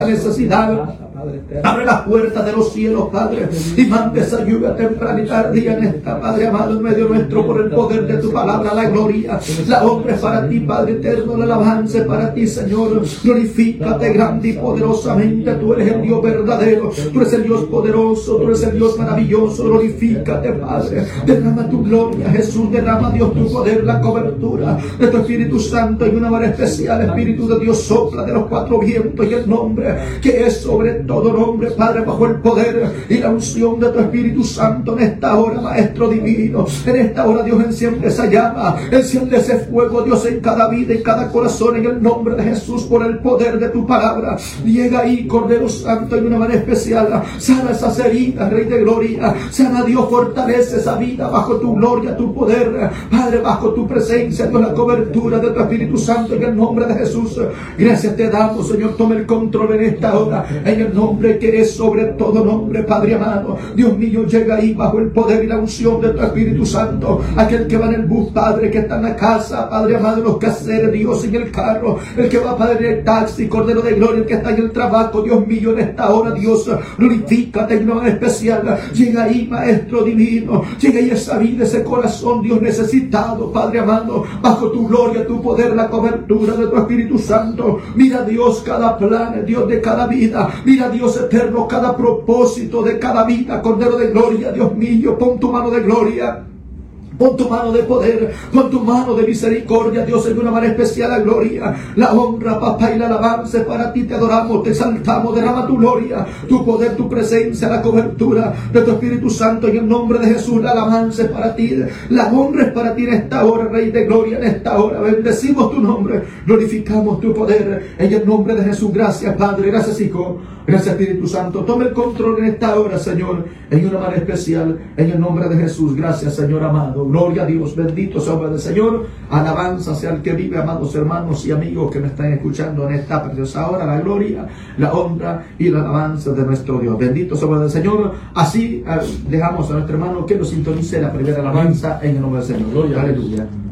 necesidad. Abre las puertas de los cielos, Padre, y mande esa lluvia temprana y tardía en esta, Padre amado, en medio nuestro, por el poder de tu palabra. La gloria, la honra es para ti, Padre eterno, la alabanza es para ti, Señor. Glorifícate grande y poderosamente. Tú eres el Dios verdadero, tú eres el Dios poderoso, tú eres el Dios maravilloso. Glorifícate, Padre. Derrama tu gloria, Jesús. Derrama, Dios, tu poder, la cobertura de tu Espíritu Santo en una manera especial. Espíritu de Dios, sopla de los cuatro vientos y el nombre que es sobre todo nombre, Padre, bajo el poder y la unción de tu Espíritu Santo en esta hora, Maestro divino. En esta hora, Dios, enciende esa llama, enciende ese fuego, Dios, en cada vida, en cada corazón, en el nombre de Jesús, por el poder de tu palabra. Llega ahí, Cordero Santo, en una manera especial. Sana esas heridas, Rey de Gloria. Sana, Dios, fortalece esa vida bajo tu gloria, tu poder, Padre, bajo tu presencia, con la cobertura de tu Espíritu Santo, en el nombre de Jesús. Gracias te damos, Señor. Toma el control en esta hora, en el nombre que es sobre todo nombre, Padre amado. Dios mío, llega ahí bajo el poder y la unción de tu Espíritu Santo. Aquel que va en el bus, Padre, que está en la casa, Padre amado, en los quehaceres, Dios, en el carro, el que va, Padre, en el taxi, Cordero de Gloria, el que está en el trabajo, Dios mío, en esta hora, Dios, glorifícate en una especial. Llega ahí, Maestro divino, llega ahí esa vida, ese corazón, Dios, necesitado, Padre amado, bajo tu gloria, tu poder, la cobertura de tu Espíritu Santo. Mira, Dios, cada plan, Dios, de cada vida. Mira, Dios eterno, cada propósito de cada vida, Cordero de Gloria. Dios mío, pon tu mano de gloria, pon tu mano de poder, pon tu mano de misericordia, Dios, en una manera especial. La gloria, la honra, papá, y la alabanza para ti. Te adoramos, te exaltamos. Derrama tu gloria, tu poder, tu presencia, la cobertura de tu Espíritu Santo en el nombre de Jesús. La alabanza es para ti, la honra es para ti en esta hora, Rey de Gloria. En esta hora bendecimos tu nombre, glorificamos tu poder en el nombre de Jesús. Gracias, Padre, gracias, Hijo, gracias, Espíritu Santo. Toma el control en esta hora, Señor, en una manera especial, en el nombre de Jesús. Gracias, Señor amado. Gloria a Dios, bendito sea el Señor. Alabanza sea el que vive, amados hermanos y amigos que me están escuchando en esta preciosa hora. La gloria, la honra y la alabanza de nuestro Dios. Bendito sea el Señor. Así dejamos a nuestro hermano que nos sintonice la primera alabanza en el nombre del Señor. Gloria, aleluya.